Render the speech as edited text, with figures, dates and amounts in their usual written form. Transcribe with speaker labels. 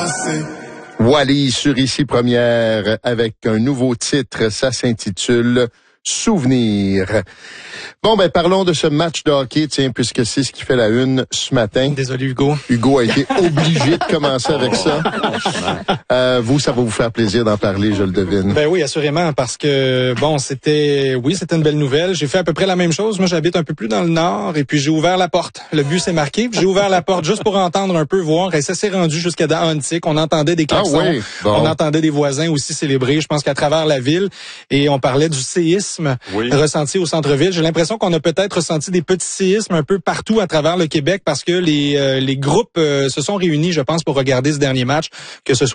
Speaker 1: passé.
Speaker 2: Wally sur Ici Première avec un nouveau titre, ça s'intitule Souvenir. Bon, ben parlons de ce match de hockey, tiens, puisque c'est ce qui fait la une ce matin.
Speaker 3: Désolé, Hugo.
Speaker 2: Hugo a été obligé de commencer avec ça. Vous, ça va vous faire plaisir d'en parler, je le devine.
Speaker 3: Ben oui, assurément, parce que, bon, c'était une belle nouvelle. J'ai fait à peu près la même chose. Moi, j'habite un peu plus dans le nord, et puis j'ai ouvert la porte. Le but, c'est marqué. J'ai ouvert la porte juste pour entendre un peu, voir, et ça s'est rendu jusqu'à Huntsic. On entendait des klaxons.
Speaker 2: Ah oui, bon.
Speaker 3: On entendait des voisins aussi célébrer, je pense qu'à travers la ville. Et on parlait du séisme ressenti au centre-ville. J'ai l'impression qu'on a peut-être ressenti des petits séismes un peu partout à travers le Québec parce que les groupes se sont réunis, je pense, pour regarder ce dernier match, que ce soit